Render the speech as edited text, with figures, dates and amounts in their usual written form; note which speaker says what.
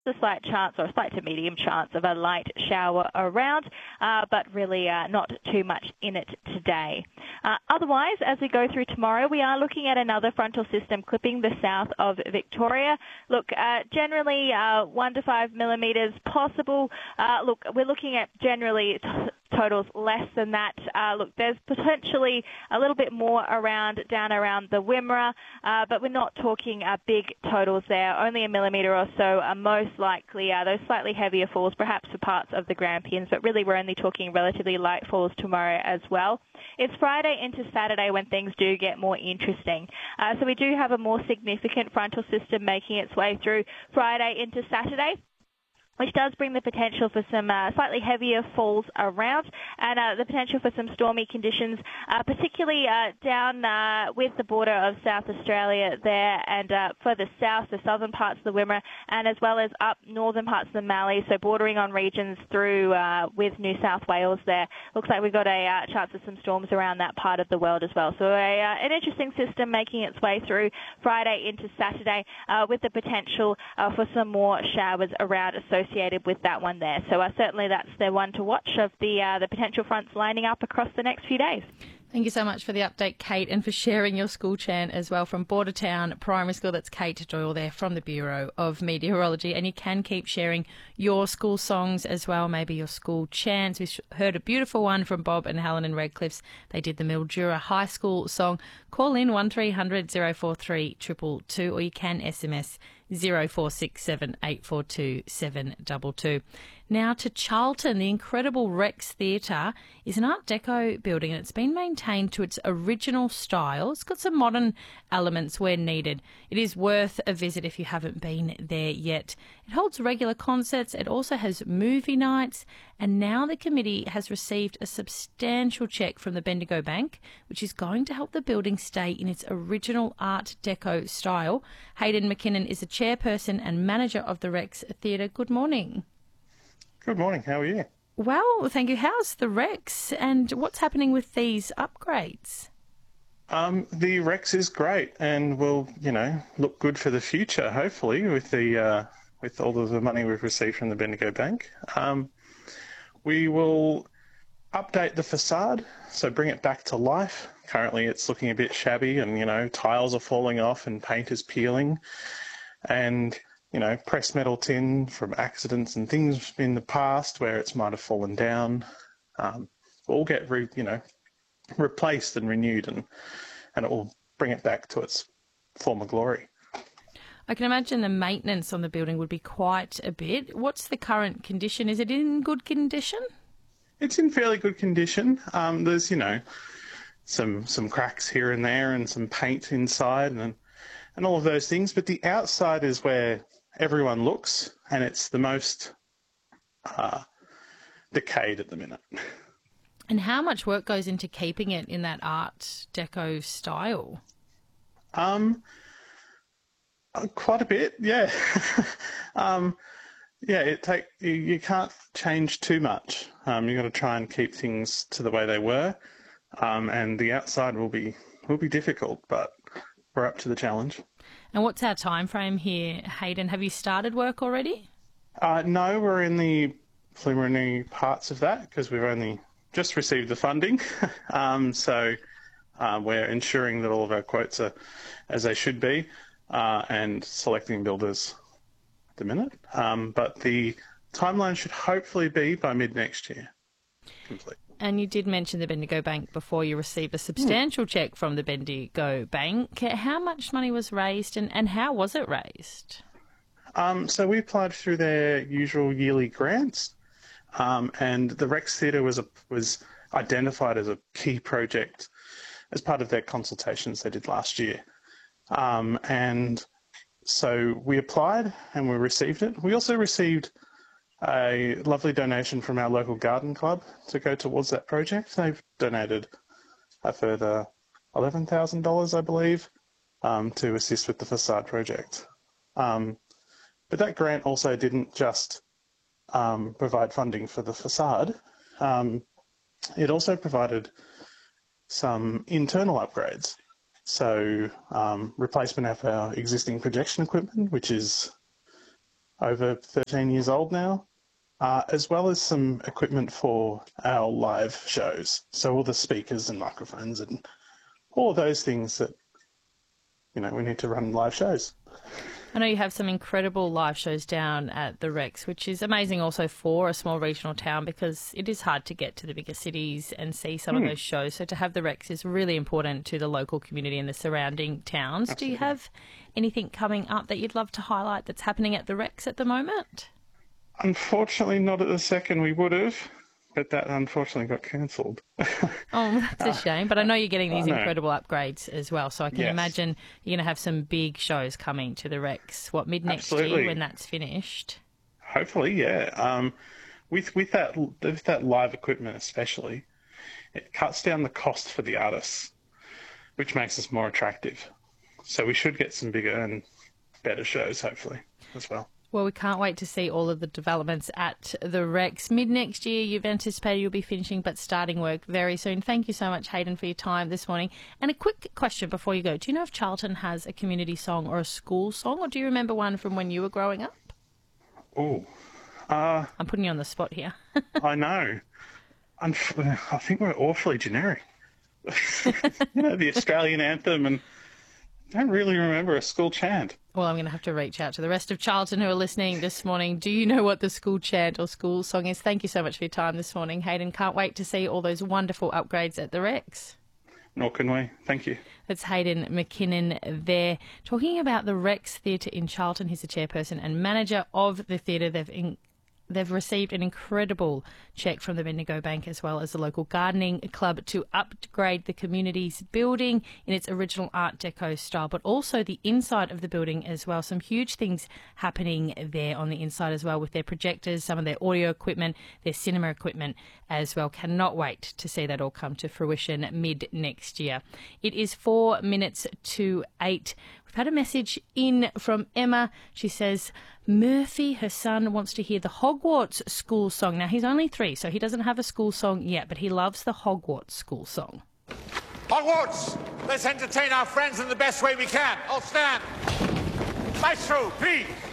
Speaker 1: a slight chance or a slight to medium chance of a light shower around, but really not too much in it today. Otherwise, as we go through tomorrow, we are looking at another frontal system clipping the south of Victoria. Look, generally 1 to 5 millimetres possible. Look, we're looking at generally totals less than that. Look, there's potentially a little bit more down around the Wimmera, but we're not talking big totals there. Only a millimetre or so are most likely. Those slightly heavier falls, perhaps for parts of the Grampians, but really we're only talking relatively light falls tomorrow as well. It's Friday into Saturday when things do get more interesting. So we do have a more significant frontal system making its way through Friday into Saturday, which does bring the potential for some slightly heavier falls around and the potential for some stormy conditions, particularly down with the border of South Australia there and further south, the southern parts of the Wimmera, and as well as up northern parts of the Mallee, so bordering on regions through with New South Wales there. Looks like we've got a chance of some storms around that part of the world as well. So an interesting system making its way through Friday into Saturday with the potential for some more showers around associated with that one there. So certainly that's the one to watch of the potential fronts lining up across the next few days.
Speaker 2: Thank you so much for the update, Kate, and for sharing your school chant as well from Bordertown Primary School. That's Kate Doyle there from the Bureau of Meteorology. And you can keep sharing your school songs as well, maybe your school chants. We heard a beautiful one from Bob and Helen in Redcliffs. They did the Mildura High School song. Call in 1300 043 222, or you can SMS 0467 842 722. Now to Charlton. The incredible Rex Theatre is an Art Deco building and it's been maintained to its original style. It's got some modern elements where needed. It is worth a visit if you haven't been there yet. It holds regular concerts. It also has movie nights, and now the committee has received a substantial cheque from the Bendigo Bank, which is going to help the building stay in its original Art Deco style. Hayden McKinnon is the chairperson and manager of the Rex Theatre. Good morning.
Speaker 3: Good morning. How are you?
Speaker 2: Well, thank you. How's the Rex and what's happening with these upgrades?
Speaker 3: The Rex is great and will, look good for the future, hopefully, with all of the money we've received from the Bendigo Bank. We will update the facade, so bring it back to life. Currently it's looking a bit shabby and, tiles are falling off and paint is peeling. And pressed metal tin from accidents and things in the past where it might have fallen down, will get replaced and renewed, and it will bring it back to its former glory.
Speaker 2: I can imagine the maintenance on the building would be quite a bit. What's the current condition? Is it in good condition?
Speaker 3: It's in fairly good condition. There's some cracks here and there and some paint inside and all of those things, but the outside is where everyone looks, and it's the most decayed at the minute.
Speaker 2: And how much work goes into keeping it in that Art Deco style?
Speaker 3: Quite a bit, yeah. You can't change too much. You've got to try and keep things to the way they were, and the outside will be difficult, but we're up to the challenge.
Speaker 2: And what's our time frame here, Hayden? Have you started work already?
Speaker 3: No, we're in the preliminary parts of that because we've only just received the funding. So we're ensuring that all of our quotes are as they should be and selecting builders at the minute. But the timeline should hopefully be by mid-next year complete.
Speaker 2: And you did mention the Bendigo Bank before. You received a substantial cheque from the Bendigo Bank. How much money was raised and how was it raised?
Speaker 3: So we applied through their usual yearly grants, and the Rex Theatre was identified as a key project as part of their consultations they did last year. And so we applied and we received it. We also received a lovely donation from our local garden club to go towards that project. They've donated a further $11,000, I believe, to assist with the facade project. But that grant also didn't just provide funding for the facade. It also provided some internal upgrades. So replacement of our existing projection equipment, which is over 13 years old now, as well as some equipment for our live shows. So all the speakers and microphones and all of those things that, we need to run live shows.
Speaker 2: I know you have some incredible live shows down at the Rex, which is amazing also for a small regional town because it is hard to get to the bigger cities and see some of those shows. So to have the Rex is really important to the local community and the surrounding towns. Absolutely. Do you have anything coming up that you'd love to highlight that's happening at the Rex at the moment?
Speaker 3: Unfortunately, not at the second. We would have, but that unfortunately got cancelled.
Speaker 2: Oh, that's a shame. But I know you're getting these incredible upgrades as well, so I can imagine you're going to have some big shows coming to the Rex. Mid next year when that's finished?
Speaker 3: Hopefully, yeah. With that live equipment especially, it cuts down the cost for the artists, which makes us more attractive. So we should get some bigger and better shows, hopefully, as well.
Speaker 2: Well, we can't wait to see all of the developments at the Rex. Mid next year, you've anticipated you'll be finishing, but starting work very soon. Thank you so much, Hayden, for your time this morning. And a quick question before you go. Do you know if Charlton has a community song or a school song, or do you remember one from when you were growing up?
Speaker 3: Oh.
Speaker 2: I'm putting you on the spot here.
Speaker 3: I know. I think we're awfully generic. The Australian anthem, and I don't really remember a school chant.
Speaker 2: Well, I'm going to have to reach out to the rest of Charlton who are listening this morning. Do you know what the school chant or school song is? Thank you so much for your time this morning, Hayden. Can't wait to see all those wonderful upgrades at the Rex.
Speaker 3: Nor can we. Thank you.
Speaker 2: That's Hayden McKinnon there, talking about the Rex Theatre in Charlton. He's the chairperson and manager of the theatre. They've received an incredible cheque from the Bendigo Bank as well as the local gardening club to upgrade the community's building in its original Art Deco style, but also the inside of the building as well. Some huge things happening there on the inside as well with their projectors, some of their audio equipment, their cinema equipment as well. Cannot wait to see that all come to fruition mid next year. It is 4 minutes to 8. We've had a message in from Emma. She says, Murphy, her son, wants to hear the Hogwarts school song. Now, he's only 3, so he doesn't have a school song yet, but he loves the Hogwarts school song.
Speaker 4: Hogwarts! Let's entertain our friends in the best way we can. All stand. Maestro, please.